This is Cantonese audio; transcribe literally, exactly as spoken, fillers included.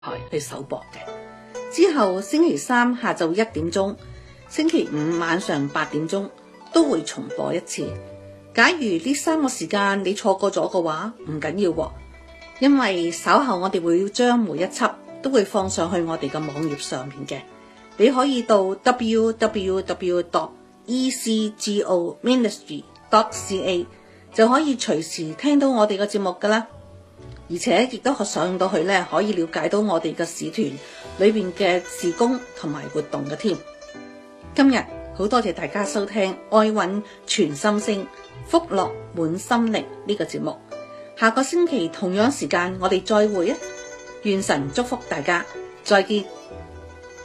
台去首播嘅。之後星期三下晝一點鐘，星期五晚上八點鐘都會重播一次。假如呢三個時間你錯過咗嘅話，唔緊要喎，因為稍後我哋會將每一輯都會放上去我哋嘅網頁上面嘅。你可以到 w w w dot e c g o ministry dot c a 就可以隨時聽到我哋嘅節目噶啦，而且亦都上到去咧，可以了解到我哋嘅使團裏邊嘅事工同埋活動嘅添。今日好多謝大家收聽愛韻全心聲福樂滿心靈呢個節目，下個星期同樣時間我哋再會啊！願神祝福大家，再見。